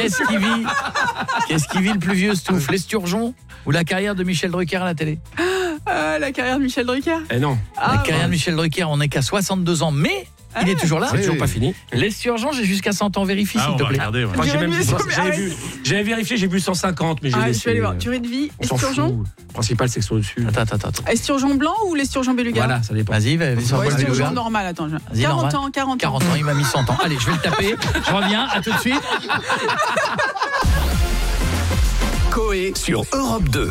Qu'est-ce qui vit le plus vieux, Stouff? L'esturgeon ou la carrière de Michel Drucker à la télé? La carrière de Michel Drucker. Non. La carrière de Michel Drucker, on n'est qu'à 62 ans, mais il est toujours là. C'est toujours pas fini. L'esturgeon, j'ai jusqu'à 100 ans, vérifie s'il te plaît. Moi, j'avais vérifié, j'ai vu 150, mais j'ai laissé. Je vais aller voir. Durée de vie, esturgeon. Le principal, c'est que c'est au-dessus. Attends. Esturgeon blanc ou l'esturgeon beluga? Voilà, ça dépend. Vas-y, esturgeon normal, attends. 40 ans. 40 ans, il m'a mis 100 ans. Allez, je vais le taper. Je reviens, à tout de suite. Coé sur Europe 2.